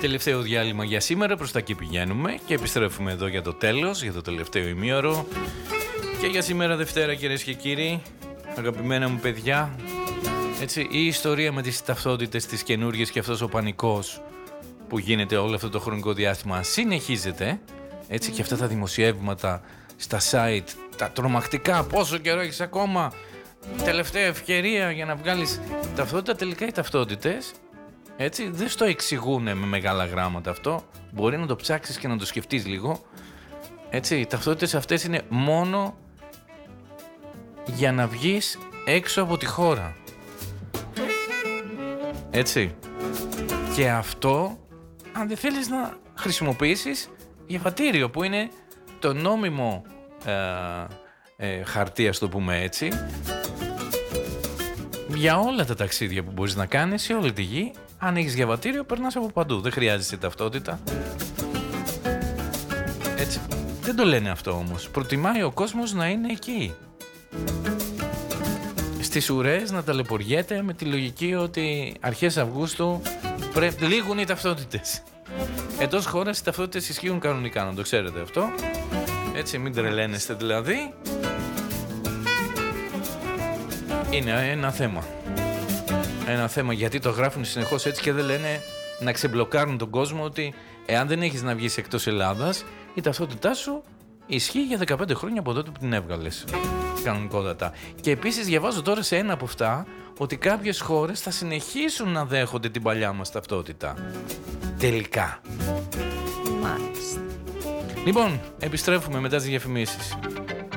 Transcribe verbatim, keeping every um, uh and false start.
Τελευταίο διάλειμμα για σήμερα, προς τα εκεί πηγαίνουμε και επιστρέφουμε εδώ για το τέλος, για το τελευταίο ημίωρο. Και για σήμερα Δευτέρα, κυρίες και κύριοι, αγαπημένα μου παιδιά, έτσι, η ιστορία με τις ταυτότητες τις καινούργιες και αυτός ο πανικός που γίνεται όλο αυτό το χρονικό διάστημα συνεχίζεται, έτσι, και αυτά τα δημοσιεύματα στα site, τα τρομακτικά, πόσο καιρό έχεις ακόμα, τελευταία ευκαιρία για να βγάλεις ταυτότητα. Τελικά οι ταυτότητες, έτσι, δεν στο εξηγούν με μεγάλα γράμματα αυτό, μπορεί να το ψάξεις και να το σκεφτείς λίγο, έτσι. Οι ταυτότητες αυτές είναι μόνο για να βγεις έξω από τη χώρα, έτσι. Και αυτό αν δεν θέλεις να χρησιμοποιήσεις διαβατήριο, που είναι το νόμιμο ε, ε, χαρτί, ας το πούμε έτσι, για όλα τα ταξίδια που μπορείς να κάνεις σε όλη τη γη. Αν έχεις διαβατήριο, περνάς από παντού, δεν χρειάζεσαι ταυτότητα, έτσι. Δεν το λένε αυτό όμως. Προτιμάει ο κόσμος να είναι εκεί, στις ουρές, να ταλαιπωριέται με τη λογική ότι αρχές Αυγούστου πρέπει, λήγουν οι ταυτότητες. Εντός χώρας οι ταυτότητες ισχύουν κανονικά, να το ξέρετε αυτό, έτσι, μην τρελαίνεστε δηλαδή. Είναι ένα θέμα. Ένα θέμα, γιατί το γράφουν συνεχώς έτσι και δεν λένε, να ξεμπλοκάρουν τον κόσμο, ότι εάν δεν έχεις να βγεις εκτός Ελλάδας, η ταυτότητά σου ισχύει για δεκαπέντε χρόνια από τότε που την έβγαλες κανονικότατα. Και επίσης διαβάζω τώρα σε ένα από αυτά ότι κάποιες χώρες θα συνεχίσουν να δέχονται την παλιά μας ταυτότητα. Τελικά. Μάλιστα. Λοιπόν, επιστρέφουμε μετά τις διαφημίσεις.